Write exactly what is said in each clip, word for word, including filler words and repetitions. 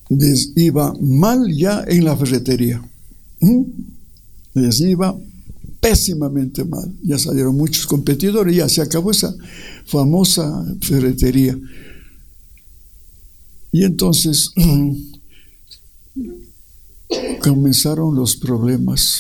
les iba mal ya en la ferretería. ¿Mm? Les iba pésimamente mal. Ya salieron muchos competidores, ya se acabó esa famosa ferretería. Y entonces comenzaron los problemas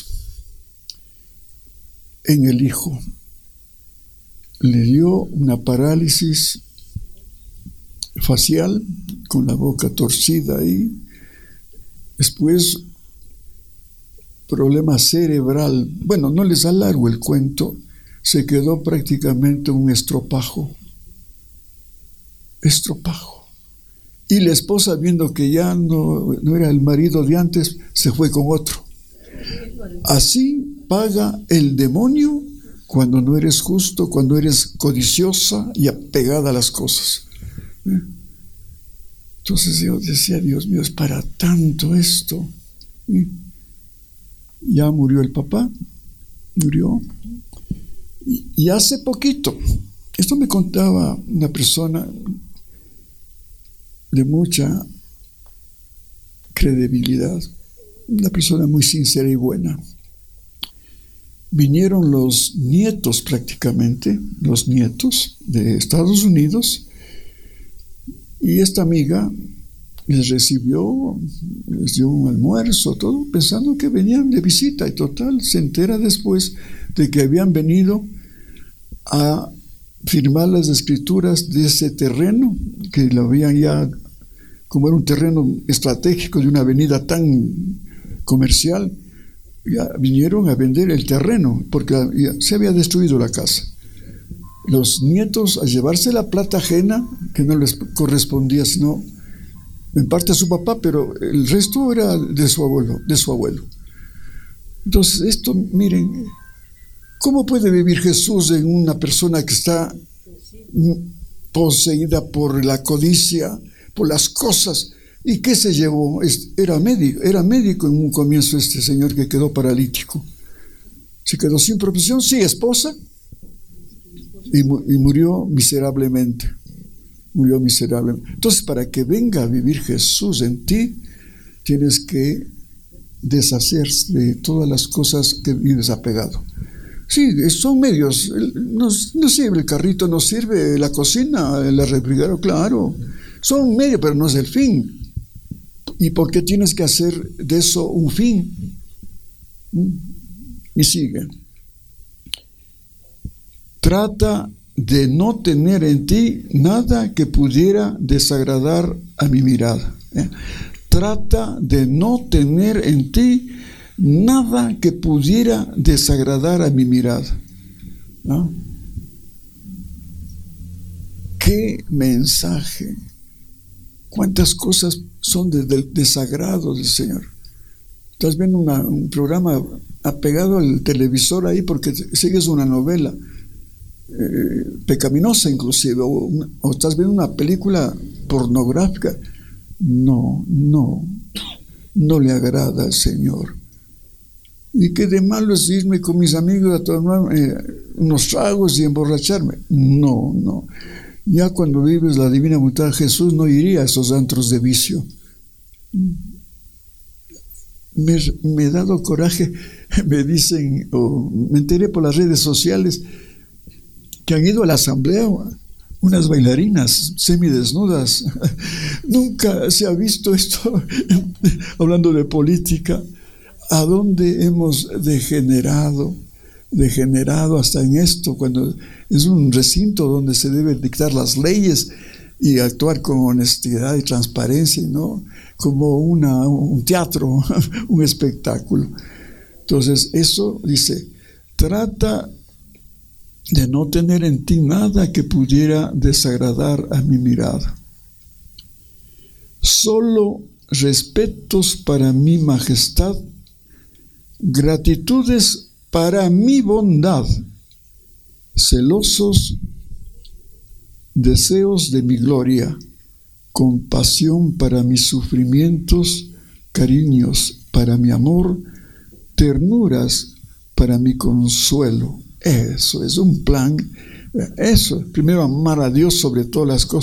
en el hijo. Le dio una parálisis facial con la boca torcida ahí. Después problema cerebral. Bueno, no les alargo el cuento. Se quedó prácticamente un estropajo. Estropajo. Y la esposa, viendo que ya no, no era el marido de antes, se fue con otro. Así paga el demonio cuando no eres justo, cuando eres codiciosa y apegada a las cosas. ¿Eh? Entonces yo decía, Dios mío, es para tanto esto. ¿Eh? Ya murió el papá, murió. Y, y hace poquito, esto me contaba una persona de mucha credibilidad, una persona muy sincera y buena. Vinieron los nietos prácticamente, los nietos de Estados Unidos, y esta amiga les recibió, les dio un almuerzo, todo, pensando que venían de visita, y total, se entera después de que habían venido a firmar las escrituras de ese terreno, que lo habían ya, como era un terreno estratégico de una avenida tan comercial, ya vinieron a vender el terreno, porque ya se había destruido la casa. Los nietos, a llevarse la plata ajena, que no les correspondía, sino en parte a su papá, pero el resto era de su abuelo, de su abuelo. Entonces, esto, miren, ¿cómo puede vivir Jesús en una persona que está poseída por la codicia, por las cosas? ¿Y qué se llevó? Era médico, era médico en un comienzo este señor que quedó paralítico. Se quedó sin profesión, sin esposa, y, y murió miserablemente. Murió miserablemente. Entonces, para que venga a vivir Jesús en ti, tienes que deshacerse de todas las cosas que vives apegado. Sí, son medios. No, no sirve el carrito, no sirve la cocina, el refrigerador, claro. Son medios, pero no es el fin. ¿Y por qué tienes que hacer de eso un fin? Y sigue. Trata de no tener en ti nada que pudiera desagradar a mi mirada. ¿eh? Trata de no tener en ti nada que pudiera desagradar a mi mirada. ¿no? ¡Qué mensaje! ¿Cuántas cosas son del desagrado del Señor? Estás viendo una, un programa apegado al televisor ahí porque sigues una novela eh, pecaminosa inclusive, o, una, o estás viendo una película pornográfica. No, no, no le agrada al Señor. ¿Y qué de malo es irme con mis amigos a tomar eh, unos tragos y emborracharme? No, no. Ya cuando vives la divina voluntad, Jesús no iría a esos antros de vicio. Me, me he dado coraje, me dicen, o me enteré por las redes sociales, que han ido a la asamblea unas bailarinas semidesnudas. Nunca se ha visto esto, hablando de política. ¿A dónde hemos degenerado? degenerado hasta en esto, cuando es un recinto donde se deben dictar las leyes y actuar con honestidad y transparencia, ¿no? Como una, un teatro, un espectáculo. Entonces, eso dice, trata de no tener en ti nada que pudiera desagradar a mi mirada. Solo respetos para mi majestad, gratitudes para mi bondad, celosos deseos de mi gloria, compasión para mis sufrimientos, cariños para mi amor, ternuras para mi consuelo. Eso es un plan. Eso, primero amar a Dios sobre todas las cosas.